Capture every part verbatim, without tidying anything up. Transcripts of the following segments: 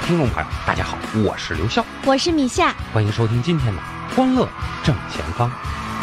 听众朋友，大家好，我是刘笑， 我是米夏， 欢迎收听今天的欢乐正前方。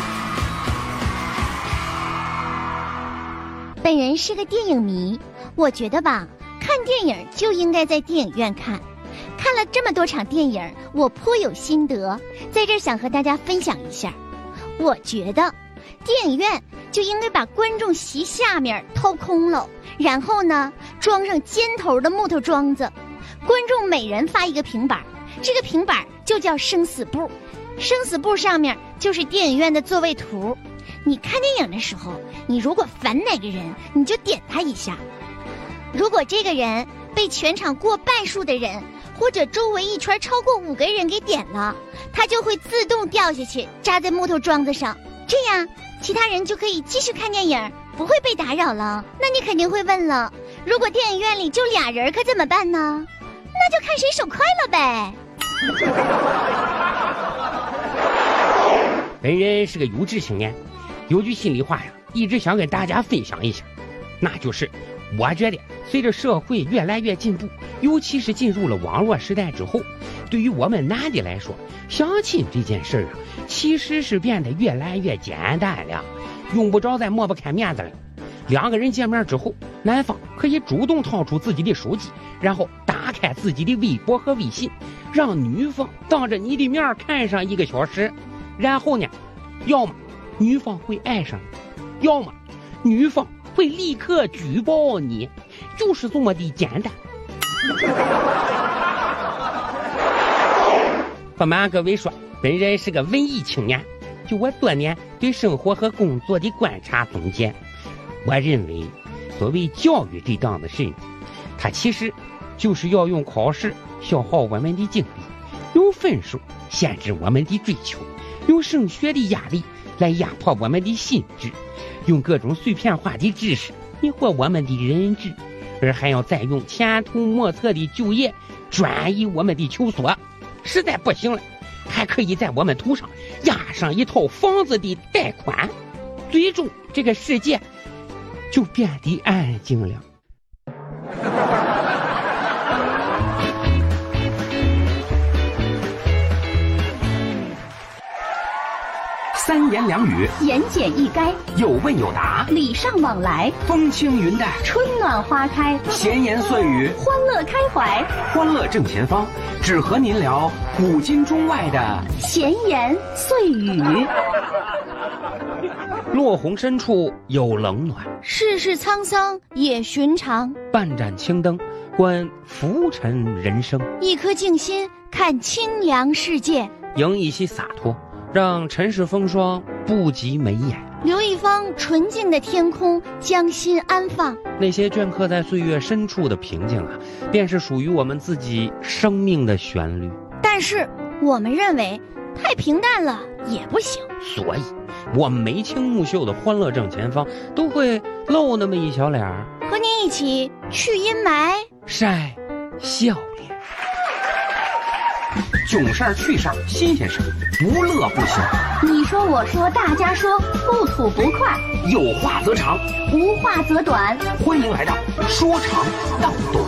本人是个电影迷，我觉得吧，看电影就应该在电影院看。看了这么多场电影，我颇有心得，在这儿想和大家分享一下。我觉得电影院就应该把观众席下面掏空了，然后呢装上尖头的木头桩子，观众每人发一个平板，这个平板就叫生死簿，生死簿上面就是电影院的座位图。你看电影的时候，你如果烦哪个人，你就点他一下，如果这个人被全场过半数的人或者周围一圈超过五个人给点了，他就会自动掉下去扎在木头桩子上，这样其他人就可以继续看电影，不会被打扰了。那你肯定会问了，如果电影院里就俩人可怎么办呢？那就看谁手快了呗。 本人是个有志青年，有句心里话呀，一直想跟大家分享一下，那就是我觉得随着社会越来越进步，尤其是进入了网络时代之后，对于我们男的来说，相亲这件事啊，其实是变得越来越简单了，用不着再抹不开面子了。两个人见面之后，男方可以主动掏出自己的手机，然后打开自己的微博和微信，让女方当着你的面看上一个小时，然后呢，要么女方会爱上你，要么女方会立刻举报你，就是这么的简单。不瞒各位说，本人是个文艺青年，就我多年对生活和工作的观察总结，我认为所谓教育这档子事，它其实就是要用考试消耗我们的精力，用分数限制我们的追求，用升学的压力来压迫我们的心智，用各种碎片化的知识迷惑我们的人质，而还要再用前途莫测的就业转移我们的求索，实在不行了，还可以在我们头上压上一套房子的贷款，最终这个世界就变得安静了。三言两语， 言简意赅， 有问有答， 礼尚往来， 风轻云淡， 春暖花开， 闲言碎语， 欢乐开怀， 欢乐正前方，只和您聊古今中外的闲言碎语。 落红深处有冷暖， 世事沧桑也寻常， 半盏青灯观浮沉人生， 一颗静心看清凉世界， 迎一些洒脱，让尘世风霜不及眉眼， 留一方纯净的天空，将心安放。 那些镌刻在岁月深处的平静啊，便是属于我们自己生命的旋律。 但是我们认为太平淡了也不行， 所以我们眉清目秀的欢乐正前方都会露那么一小脸儿， 和您一起去阴霾， 晒笑脸。囧事儿、趣事儿、新鲜事儿，不乐不行。 你说我说大家说，不吐不快， 有话则长， 无话则短。 欢迎来到说长道短。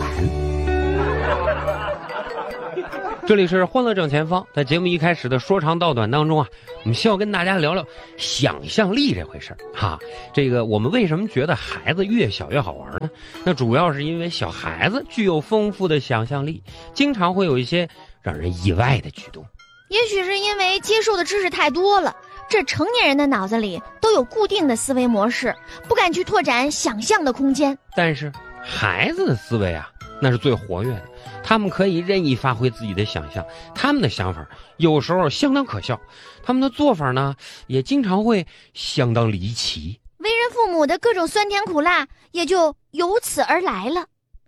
这里是欢乐正前方，在节目一开始的说长道短当中啊，我们需要跟大家聊聊想象力这回事哈。这个我们为什么觉得孩子越小越好玩呢？那主要是因为小孩子具有丰富的想象力，经常会有一些让人意外的举动。 也许是因为接受的知识太多了，这成年人的脑子里都有固定的思维模式，不敢去拓展想象的空间。 但是孩子的思维啊，那是最活跃的，他们可以任意发挥自己的想象，他们的想法有时候相当可笑，他们的做法呢也经常会相当离奇， 为人父母的各种酸甜苦辣也就由此而来了。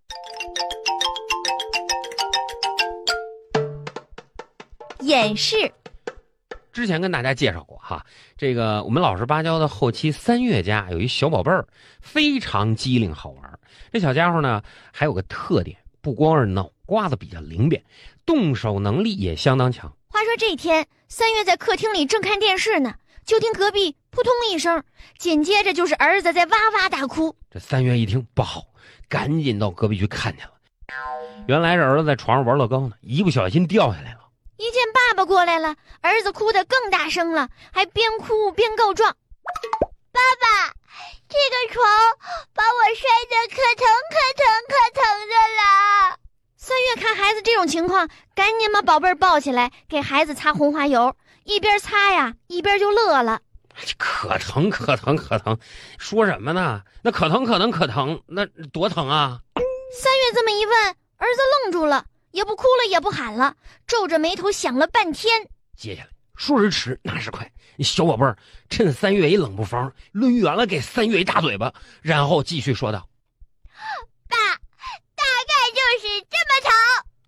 演示之前跟大家介绍过哈，这个我们老实巴交的后期三月家有一小宝贝儿，非常机灵好玩。这小家伙呢还有个特点，不光是脑瓜子比较灵便，动手能力也相当强。 话说这天，三月在客厅里正看电视呢，就听隔壁扑通一声，紧接着就是儿子在哇哇大哭。 这三月一听不好，赶紧到隔壁去看见了。 原来是儿子在床上玩乐高呢，一不小心掉下来了。 一见爸爸过来了，儿子哭得更大声了，还边哭边告状：爸爸，这个床把我摔得可疼可疼可疼的了。三月看孩子这种情况，赶紧把宝贝儿抱起来给孩子擦红花油，一边擦呀一边就乐了。 可疼可疼可疼，说什么呢？那可疼可疼可疼，那多疼啊！ 三月这么一问，儿子愣住了，也不哭了也不喊了，皱着眉头想了半天。 接下来说时迟那时快，小宝贝儿趁三月一冷不防抡圆了给三月一大嘴巴，然后继续说道： 爸，大概就是这么疼。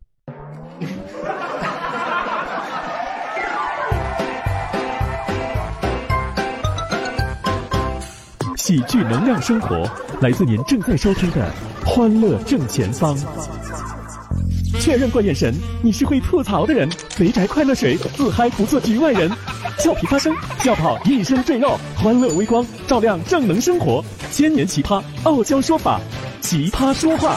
喜剧能量生活，来自您正在收听的《欢乐正前方》。确认过眼神，你是会吐槽的人。肥宅快乐水，自嗨不做局外人。俏皮发声，笑跑一身赘肉，欢乐微光，照亮正能生活。千年奇葩，傲娇说法，奇葩说话。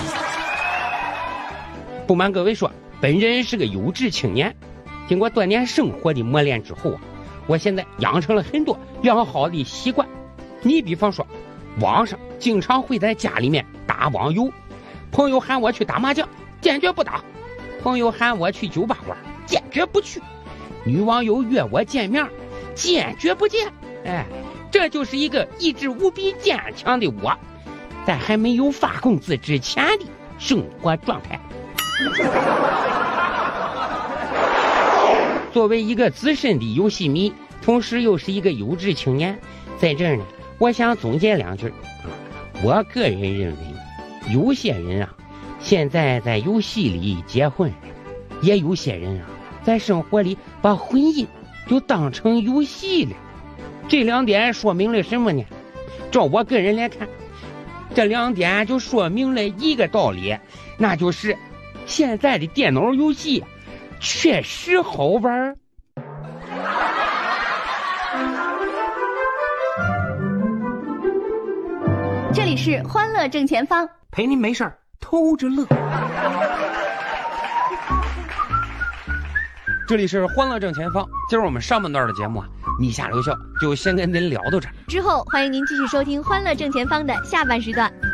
不瞒各位说，本人是个优质青年，经过多年生活的磨练之后啊，我现在养成了很多良好的习惯。你比方说，网上经常会在家里面打网游，朋友喊我去打麻将，坚决不打；朋友喊我去酒吧玩，坚决不去；女网友约我见面，坚决不见。哎，这就是一个意志无比坚强的我，在还没有发工资之前的生活状态。作为一个资深的游戏迷，同时又是一个优质青年，在这儿呢，我想总结两句啊。我个人认为，有些人啊，现在在游戏里结婚，也有些人啊，在生活里把婚姻就当成游戏了。这两点说明了什么呢？照我个人来看，这两点就说明了一个道理，那就是现在的电脑游戏确实好玩。 这里是欢乐正前方， 陪您没事儿偷着乐。这里是欢乐正前方，今儿我们上半段的节目啊，米夏留校就先跟您聊到这儿。 之后欢迎您继续收听欢乐正前方的下半时段。